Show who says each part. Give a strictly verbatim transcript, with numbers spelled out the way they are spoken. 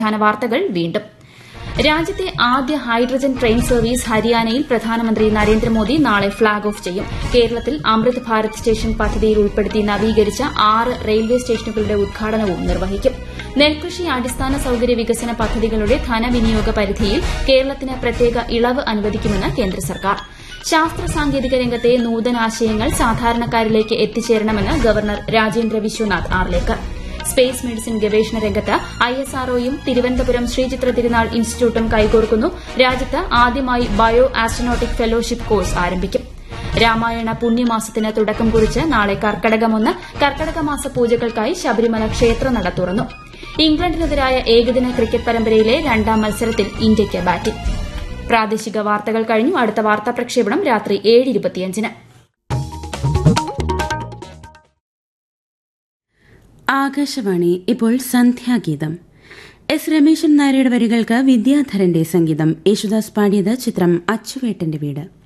Speaker 1: പ്രധാന വാർത്തകൾ വീണ്ടും. രാജ്യത്തെ ആദ്യ ഹൈഡ്രജൻ ട്രെയിൻ സർവീസ് ഹരിയാനയിൽ പ്രധാനമന്ത്രി നരേന്ദ്രമോദി നാളെ ഫ്ളാഗ് ഓഫ് ചെയ്യും. കേരളത്തിൽ അമൃത് ഭാരത് സ്റ്റേഷൻ പദ്ധതിയിൽ ഉൾപ്പെടുത്തി നവീകരിച്ച ആറ് റെയിൽവേ സ്റ്റേഷനുകളുടെ ഉദ്ഘാടനവും നിർവഹിക്കും. നെൽകൃഷി അടിസ്ഥാന സൌകര്യ വികസന പദ്ധതികളുടെ ധനവിനിയോഗ പരിധിയിൽ കേരളത്തിന് പ്രത്യേക ഇളവ് അനുവദിക്കുമെന്ന് കേന്ദ്ര സർക്കാർ. ശാസ്ത്ര സാങ്കേതിക രംഗത്തെ നൂതനാശയങ്ങൾ സാധാരണക്കാരിലേക്ക് എത്തിച്ചേരണമെന്ന് governor Rajendra Vishwanath Arlekar. Space medicine ഗവേഷണ രംഗത്ത് ഐഎസ്ആർഒയും തിരുവനന്തപുരം ശ്രീചിത്ര തിരുനാൾ ഇൻസ്റ്റിറ്റ്യൂട്ടും കൈകോർക്കുന്നു. രാജ്യത്ത് ആദ്യമായി ബയോ ആസ്ട്രോനോട്ടിക് ഫെലോഷിപ്പ് കോഴ്സ് ആരംഭിക്കും. രാമായണ പുണ്യമാസത്തിന് തുടക്കം കുറിച്ച് നാളെ കർക്കടകമൊന്ന്. കർക്കടക മാസ പൂജകൾക്കായി ശബരിമല ക്ഷേത്രനട തുറന്നു. ഇംഗ്ലണ്ടിനെതിരായ ഏകദിന ക്രിക്കറ്റ് പരമ്പരയിലെ രണ്ടാം മത്സരത്തിൽ ഇന്ത്യയ്ക്ക് ബാറ്റിംഗ്. പ്രാദേശിക വാർത്തകൾ കഴിഞ്ഞു. അടുത്ത വാർത്താ പ്രക്ഷേപണം രാത്രി ഏഴ് ഇരുപത്തിയഞ്ചിന്.
Speaker 2: ആകാശവാണി. ഇപ്പോൾ സന്ധ്യാഗീതം. എസ് രമേശൻ നായരുടെ വരികൾക്ക് വിദ്യാധരന്റെ സംഗീതം. യേശുദാസ് പാടിയത് ചിത്രം അച്ചുവേട്ടന്റെ വീട്.